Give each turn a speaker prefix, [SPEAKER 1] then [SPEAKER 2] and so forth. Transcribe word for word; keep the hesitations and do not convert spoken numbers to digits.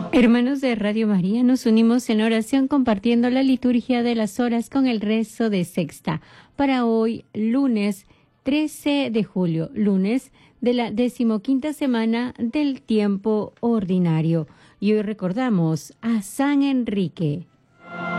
[SPEAKER 1] Hermanos de Radio María, nos unimos en oración compartiendo la liturgia de las horas con el rezo de sexta. Para hoy, lunes trece de julio, lunes de la decimoquinta semana del tiempo ordinario. Y hoy recordamos a San Enrique.